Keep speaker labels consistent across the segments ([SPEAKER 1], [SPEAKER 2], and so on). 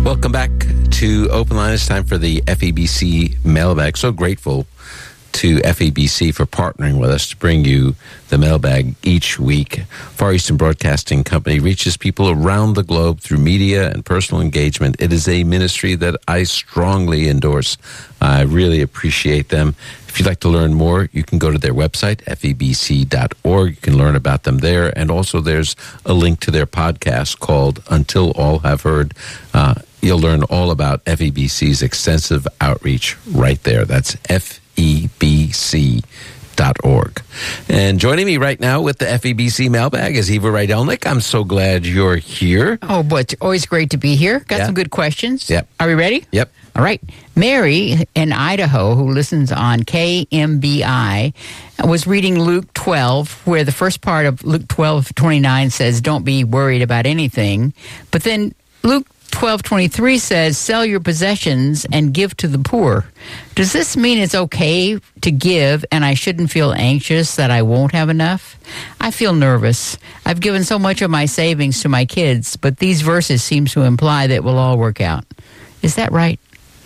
[SPEAKER 1] Welcome back to Open Line. It's time for the FEBC mailbag. So grateful to FEBC for partnering with us to bring you the mailbag each week. Far Eastern Broadcasting Company reaches people around the globe through media and personal engagement. It is a ministry that I strongly endorse. I really appreciate them. If you'd like to learn more, you can go to their website, febc.org. You can learn about them there. And also there's a link to their podcast called Until All Have Heard. You'll learn all about FEBC's extensive outreach right there. That's FEBC.org. And joining me right now with the FEBC mailbag is Eva Rydelnik. I'm so glad you're here.
[SPEAKER 2] Oh, boy, it's always great to be here. Got some good questions.
[SPEAKER 1] Yep.
[SPEAKER 2] Are we ready?
[SPEAKER 1] Yep.
[SPEAKER 2] All right. Mary in Idaho, who listens on KMBI, was reading Luke 12, where the first part of Luke 12:29 says, don't be worried about anything. But then Luke 12:23 says, sell your possessions and give to the poor. Does this mean it's okay to give and I shouldn't feel anxious that I won't have enough? I feel nervous. I've given so much of my savings to my kids, but these verses seem to imply that it will all work out. Is that right?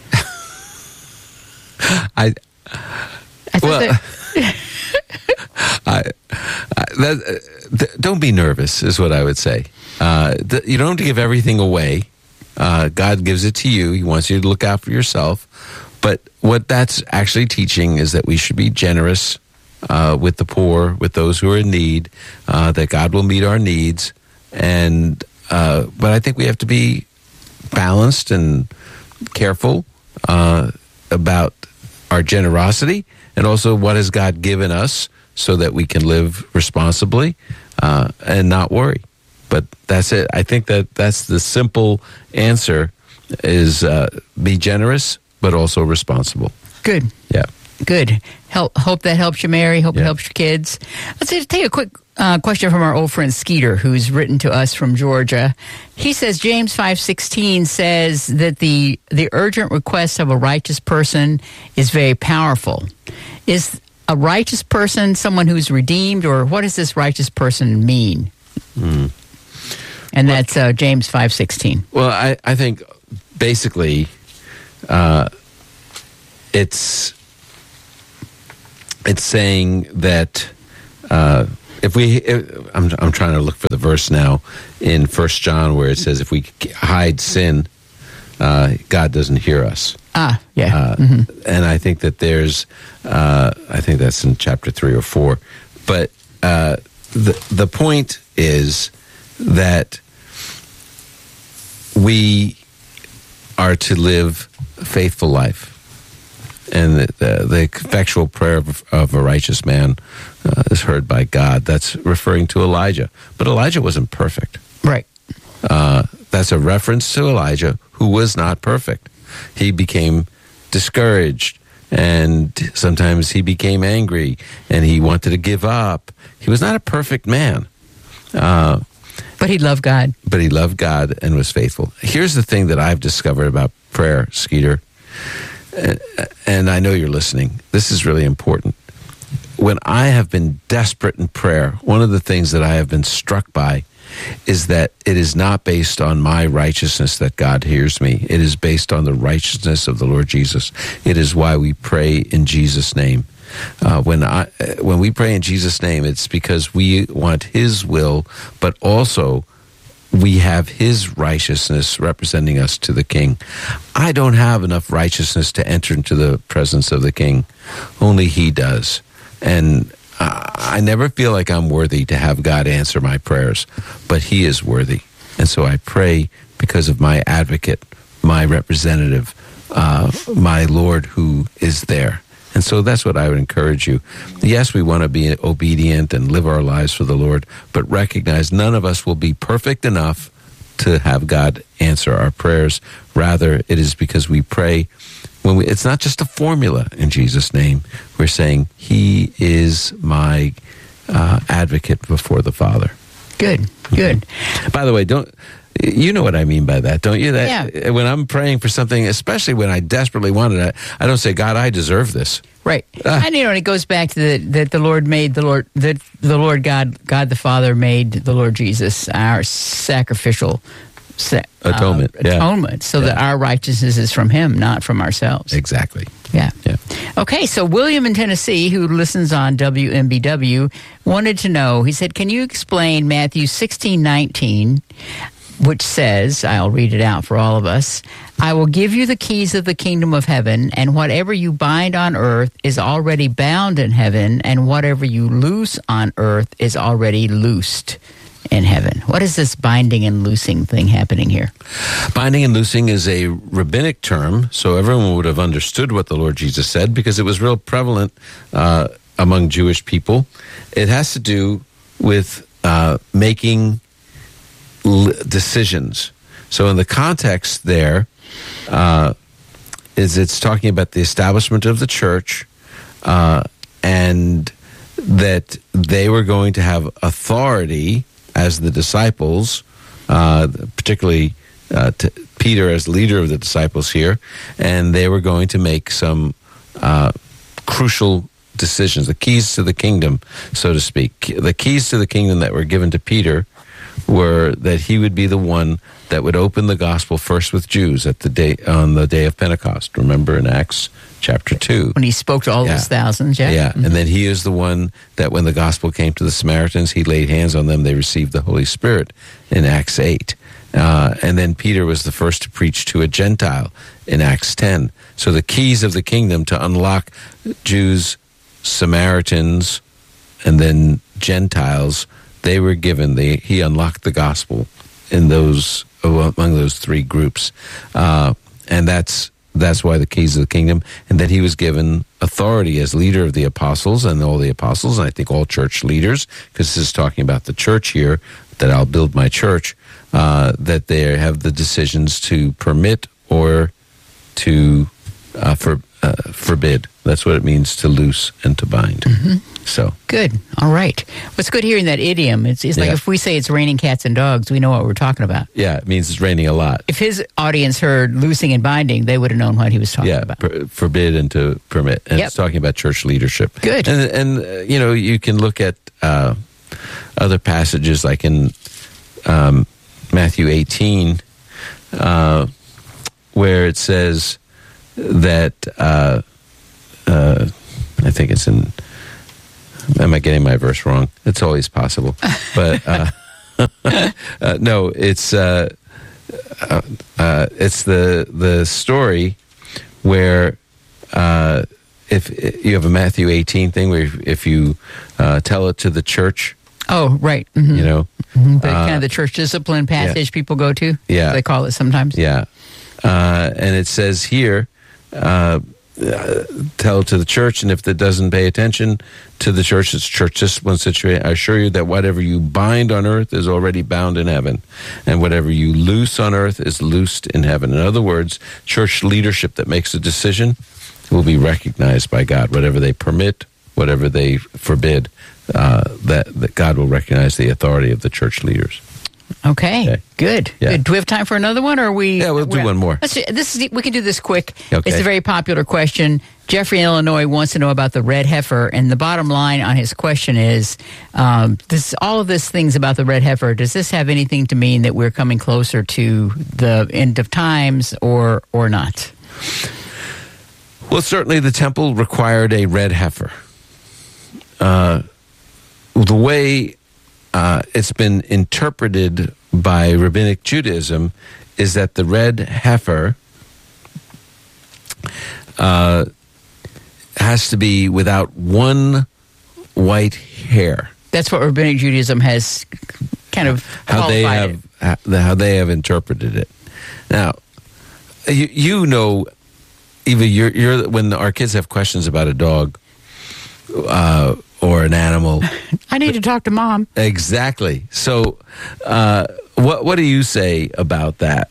[SPEAKER 1] Don't be nervous is what I would say. You don't have to give everything away. God gives it to you. He wants you to look out for yourself. But what that's actually teaching is that we should be generous with the poor, with those who are in need, that God will meet our needs. And but I think we have to be balanced and careful about our generosity, and also what has God given us so that we can live responsibly and not worry. But that's it. I think that's the simple answer is be generous, but also responsible.
[SPEAKER 2] Good.
[SPEAKER 1] Yeah.
[SPEAKER 2] Good. Hope that helps you, Mary. Hope it helps your kids. Let's take a quick question from our old friend Skeeter, who's written to us from Georgia. He says James 5:16 says that the urgent request of a righteous person is very powerful. Is a righteous person someone who's redeemed, or what does this righteous person mean? And that's James 5:16.
[SPEAKER 1] Well, I think basically it's saying that I'm trying to look for the verse now in 1 John where it says if we hide sin, God doesn't hear us. And I think that there's I think that's in chapter 3 or 4. But the point is that we are to live a faithful life. And the effectual prayer of a righteous man is heard by God. That's referring to Elijah. But Elijah wasn't perfect.
[SPEAKER 2] Right.
[SPEAKER 1] That's a reference to Elijah, who was not perfect. He became discouraged, and sometimes he became angry, and he wanted to give up. He was not a perfect man.
[SPEAKER 2] But he loved God.
[SPEAKER 1] But he loved God and was faithful. Here's the thing that I've discovered about prayer, Skeeter, and I know you're listening. This is really important. When I have been desperate in prayer, one of the things that I have been struck by is that it is not based on my righteousness that God hears me. It is based on the righteousness of the Lord Jesus. It is why we pray in Jesus' name. When we pray in Jesus' name, it's because we want His will, but also we have His righteousness representing us to the King. I don't have enough righteousness to enter into the presence of the King. Only He does. And I never feel like I'm worthy to have God answer my prayers, but He is worthy. And so I pray because of my advocate, my representative, my Lord who is there. And so that's what I would encourage you. Yes, we want to be obedient and live our lives for the Lord, but recognize none of us will be perfect enough to have God answer our prayers. Rather, it is because we pray it's not just a formula in Jesus' name. We're saying, He is my advocate before the Father.
[SPEAKER 2] Good.
[SPEAKER 1] By the way, you know what I mean by that, don't you?
[SPEAKER 2] Yeah.
[SPEAKER 1] When I'm praying for something, especially when I desperately want it, I don't say, God, I deserve this.
[SPEAKER 2] Right. And it goes back to that the Lord made the Lord God the Father made the Lord Jesus our sacrificial
[SPEAKER 1] Atonement,
[SPEAKER 2] atonement, so that our righteousness is from him, not from ourselves.
[SPEAKER 1] Exactly.
[SPEAKER 2] Yeah.
[SPEAKER 1] Yeah.
[SPEAKER 2] Okay, so William in Tennessee, who listens on WMBW, wanted to know, he said, can you explain Matthew 16:19, which says, I'll read it out for all of us, I will give you the keys of the kingdom of heaven, and whatever you bind on earth is already bound in heaven, and whatever you loose on earth is already loosed in heaven. What is this binding and loosing thing happening here?
[SPEAKER 1] Binding and loosing is a rabbinic term, so everyone would have understood what the Lord Jesus said because it was real prevalent among Jewish people. It has to do with making decisions. So in the context there, it's talking about the establishment of the church and that they were going to have authority as the disciples, particularly Peter as leader of the disciples here, and they were going to make some crucial decisions, the keys to the kingdom, so to speak. The keys to the kingdom that were given to Peter were that he would be the one that would open the gospel first with Jews on the day of Pentecost. Remember in Acts chapter 2.
[SPEAKER 2] When he spoke to all those thousands,
[SPEAKER 1] Yeah, and then he is the one that when the gospel came to the Samaritans, he laid hands on them, they received the Holy Spirit in Acts 8. And then Peter was the first to preach to a Gentile in Acts 10. So the keys of the kingdom to unlock Jews, Samaritans, and then Gentiles, they were given. He unlocked the gospel in among those three groups, and that's why the keys of the kingdom. And then he was given authority as leader of the apostles and all the apostles, and I think all church leaders, because this is talking about the church here. That I'll build my church. That they have the decisions to permit or to forbid. That's what it means to loose and to bind. So
[SPEAKER 2] good. All right. What's good hearing that idiom? It's like if we say it's raining cats and dogs, we know what we're talking about.
[SPEAKER 1] Yeah, it means it's raining a lot.
[SPEAKER 2] If his audience heard loosing and binding, they would have known what he was talking about.
[SPEAKER 1] Forbid and to permit. And it's talking about church leadership.
[SPEAKER 2] Good.
[SPEAKER 1] And you can look at other passages like in Matthew 18, where it says that I think it's in. Am I getting my verse wrong? It's always possible, but no. It's the story where if you have a Matthew 18 thing where if you tell it to the church.
[SPEAKER 2] Oh, right.
[SPEAKER 1] Mm-hmm.
[SPEAKER 2] Kind of the church discipline passage people go to.
[SPEAKER 1] Yeah,
[SPEAKER 2] they call it sometimes.
[SPEAKER 1] Yeah, and it says here. Tell it to the church, and if it doesn't pay attention to the church, it's church discipline situation. I assure you that whatever you bind on earth is already bound in heaven, and whatever you loose on earth is loosed in heaven. In other words, church leadership that makes a decision will be recognized by God. Whatever they permit, whatever they forbid, that God will recognize the authority of the church leaders.
[SPEAKER 2] Okay. Good.
[SPEAKER 1] Yeah.
[SPEAKER 2] Good. Do we have time for another one, or are we?
[SPEAKER 1] Yeah, we'll do one more.
[SPEAKER 2] We can do this quick.
[SPEAKER 1] Okay.
[SPEAKER 2] It's a very popular question. Jeffrey in Illinois wants to know about the red heifer, and the bottom line on his question is: all of these things about the red heifer. Does this have anything to mean that we're coming closer to the end of times, or not?
[SPEAKER 1] Well, certainly the temple required a red heifer. The way it's been interpreted by Rabbinic Judaism is that the red heifer has to be without one white hair.
[SPEAKER 2] That's what Rabbinic Judaism has kind of qualified
[SPEAKER 1] how they have interpreted it. Now, you know, Eva, you're when our kids have questions about a dog or an animal.
[SPEAKER 2] I need to talk to Mom.
[SPEAKER 1] Exactly. So, what do you say about that?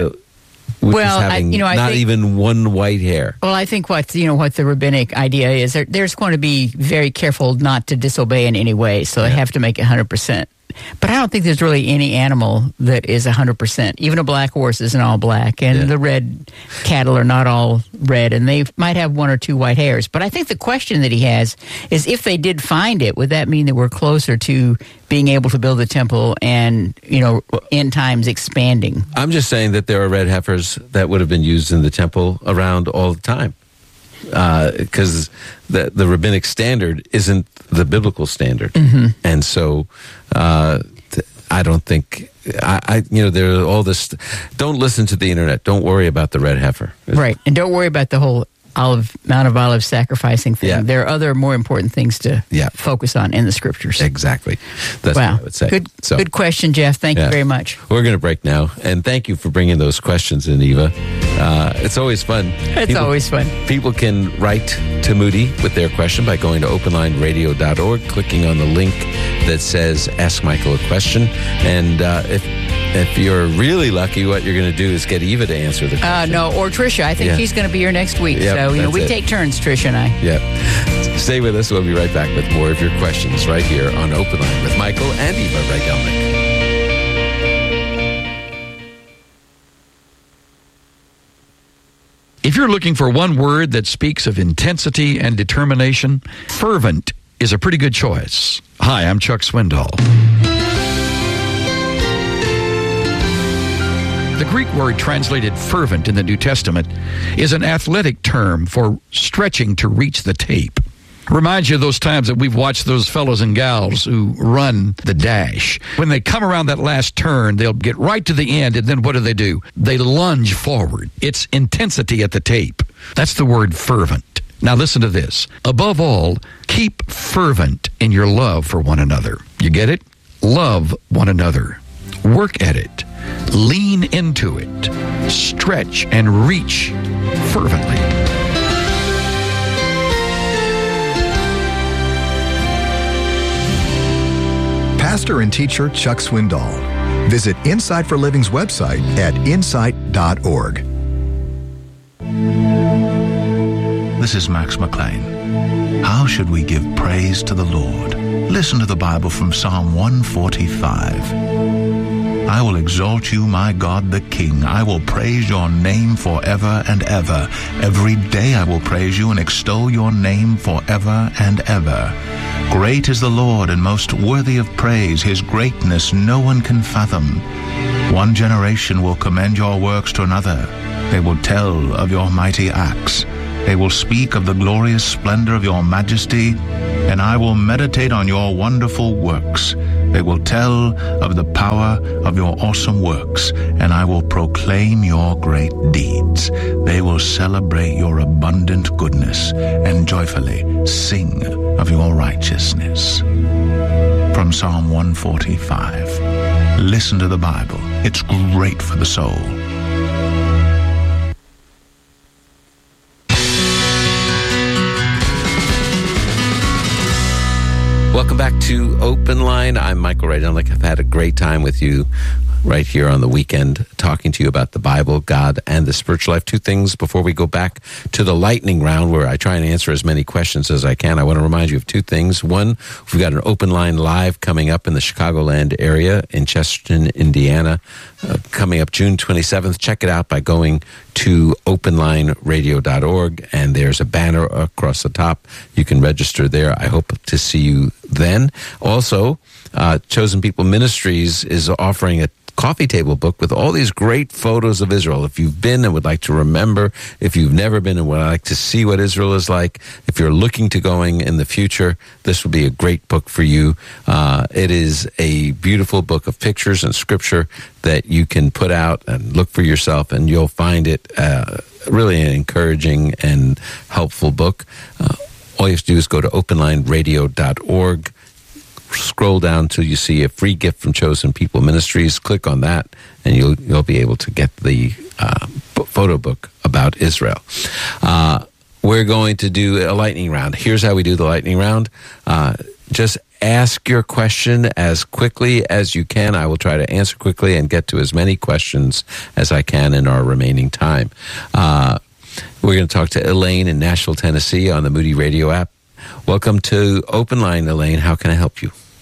[SPEAKER 1] Not even one white hair.
[SPEAKER 2] Well, I think what the rabbinic idea is, there's going to be very careful not to disobey in any way, so they have to make it 100%. But I don't think there's really any animal that is 100%. Even a black horse isn't all black, and the red cattle are not all red, and they might have one or two white hairs. But I think the question that he has is, if they did find it, would that mean that we're closer to being able to build the temple and, end times expanding?
[SPEAKER 1] I'm just saying that there are red heifers that would have been used in the temple around all the time. Because the rabbinic standard isn't the biblical standard, and so I don't think there are all this. Don't listen to the internet. Don't worry about the red heifer,
[SPEAKER 2] right? And don't worry about the whole Mount of Olives sacrificing thing. Yeah. There are other more important things to focus on in the scriptures.
[SPEAKER 1] Exactly. That's what I would say.
[SPEAKER 2] Good question, Jeff. Thank you very much.
[SPEAKER 1] We're going to break now, and thank you for bringing those questions in, Eva. It's always fun.
[SPEAKER 2] Always fun.
[SPEAKER 1] People can write to Moody with their question by going to openlineradio.org, clicking on the link that says Ask Michael a Question, and if you're really lucky, what you're going to do is get Eva to answer the question.
[SPEAKER 2] No, or Tricia. I think she's going to be here next week.
[SPEAKER 1] Yep,
[SPEAKER 2] so, we take turns, Tricia and I.
[SPEAKER 1] Yeah. Stay with us. We'll be right back with more of your questions right here on Open Line with Michael and Eva Rydelnik.
[SPEAKER 3] If you're looking for one word that speaks of intensity and determination, fervent is a pretty good choice. Hi, I'm Chuck Swindoll. The Greek word translated fervent in the New Testament is an athletic term for stretching to reach the tape. Reminds you of those times that we've watched those fellows and gals who run the dash. When they come around that last turn, they'll get right to the end, and then what do? They lunge forward. It's intensity at the tape. That's the word fervent. Now listen to this. Above all, keep fervent in your love for one another. You get it? Love one another. Work at it. Lean into it. Stretch and reach fervently.
[SPEAKER 4] Pastor and teacher Chuck Swindoll. Visit Insight for Living's website at insight.org.
[SPEAKER 5] This is Max McLean. How should we give praise to the Lord? Listen to the Bible from Psalm 145. I will exalt you, my God the King. I will praise your name forever and ever. Every day I will praise you and extol your name forever and ever. Great is the Lord and most worthy of praise. His greatness no one can fathom. One generation will commend your works to another. They will tell of your mighty acts. They will speak of the glorious splendor of your majesty, and I will meditate on your wonderful works. They will tell of the power of your awesome works, and I will proclaim your great deeds. They will celebrate your abundant goodness and joyfully sing of your righteousness. From Psalm 145. Listen to the Bible. It's great for the soul.
[SPEAKER 1] Welcome back to Open Line. I'm Michael Rydelnik. I've had a great time with you right here on the weekend, talking to you about the Bible, God, and the spiritual life. Two things before we go back to the lightning round, where I try and answer as many questions as I can. I want to remind you of two things. One, we've got an Open Line Live coming up in the Chicagoland area in Chesterton, Indiana, coming up June 27th. Check it out by going to openlineradio.org, and there's a banner across the top. You can register there. I hope to see you then. Also, Chosen People Ministries is offering a coffee table book with all these great photos of Israel. If you've been and would like to remember, if you've never been and would like to see what Israel is like, if you're looking to going in the future, this would be a great book for you. It is a beautiful book of pictures and scripture that you can put out and look for yourself, and you'll find it really an encouraging and helpful book. All you have to do is go to openlineradio.org. Scroll down till you see a free gift from Chosen People Ministries. Click on that, and you'll be able to get the photo book about Israel. We're going to do a lightning round. Here's how we do the lightning round. Just ask your question as quickly as you can. I will try to answer quickly and get to as many questions as I can in our remaining time. We're going to talk to Elaine in Nashville, Tennessee on the Moody Radio app. Welcome to Open Line, Elaine. How can I help you?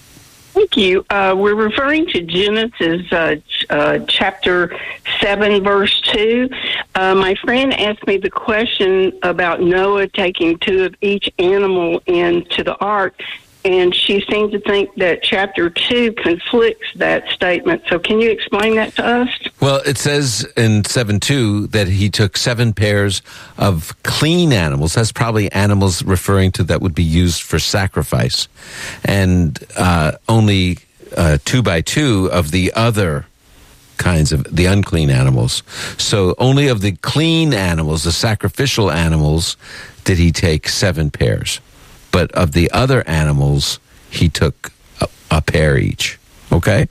[SPEAKER 6] Thank you. We're referring to Genesis chapter 7, verse 2. My friend asked me the question about Noah taking 2 of each animal into the ark, and she seemed to think that chapter 2 conflicts that statement. So can you explain that to us?
[SPEAKER 1] Well, it says in 7:2 that he took 7 pairs of clean animals. That's probably animals referring to that would be used for sacrifice. And only 2 by 2 of the other kinds of the unclean animals. So only of the clean animals, the sacrificial animals, did he take 7 pairs. But of the other animals, he took a pair each. Okay?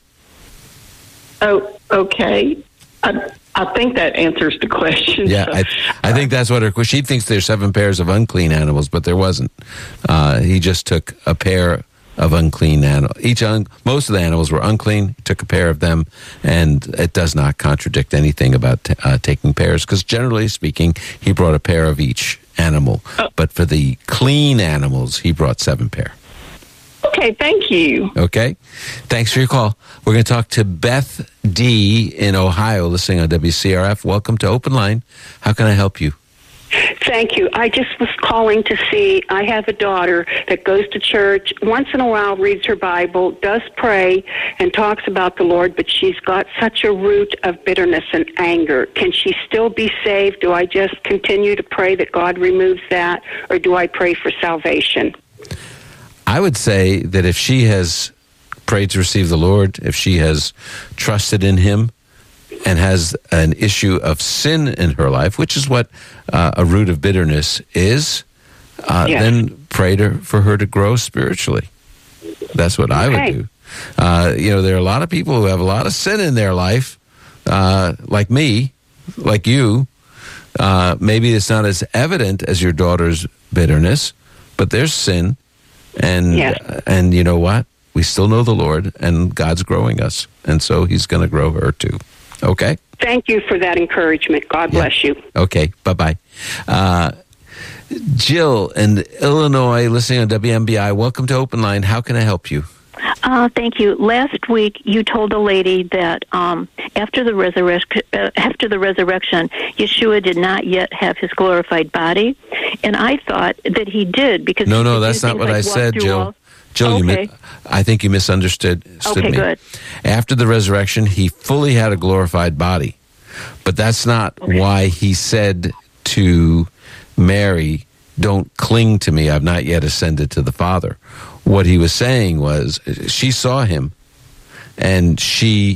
[SPEAKER 6] Oh, okay. I think that answers the question.
[SPEAKER 1] Yeah,
[SPEAKER 6] so,
[SPEAKER 1] I think that's what her. She thinks there's 7 pairs of unclean animals, but there wasn't. He just took a pair of unclean animals. Most of the animals were unclean. He took a pair of them, and it does not contradict anything about taking pairs, because generally speaking, he brought a pair of each animal. But for the clean animals, he brought 7 pair.
[SPEAKER 6] Okay, thank you.
[SPEAKER 1] Okay. Thanks for your call. We're going to talk to Beth D. in Ohio, listening on WCRF. Welcome to Open Line. How can I help you?
[SPEAKER 7] Thank you. I just was calling to see, I have a daughter that goes to church, once in a while reads her Bible, does pray, and talks about the Lord, but she's got such a root of bitterness and anger. Can she still be saved? Do I just continue to pray that God removes that, or do I pray for salvation?
[SPEAKER 1] I would say that if she has prayed to receive the Lord, if she has trusted in Him, and has an issue of sin in her life, which is what a root of bitterness is, then pray for her to grow spiritually. That's what I would do. There are a lot of people who have a lot of sin in their life, like me, like you. Maybe it's not as evident as your daughter's bitterness, but there's sin. And you know what? We still know the Lord, and God's growing us. And so He's going to grow her too. Okay?
[SPEAKER 7] Thank you for that encouragement. God bless you.
[SPEAKER 1] Okay, bye-bye. Jill in Illinois, listening on WMBI. Welcome to Open Line. How can I help you?
[SPEAKER 8] Thank you. Last week, you told a lady that after the resurrection, Yeshua did not yet have his glorified body, and I thought that he did because
[SPEAKER 1] no, that's not what I said, Jill. Jill,
[SPEAKER 8] okay.
[SPEAKER 1] I think you misunderstood me.
[SPEAKER 8] Good.
[SPEAKER 1] After the resurrection, he fully had a glorified body. But that's not why he said to Mary, don't cling to me, I've not yet ascended to the Father. What he was saying was, she saw him, and she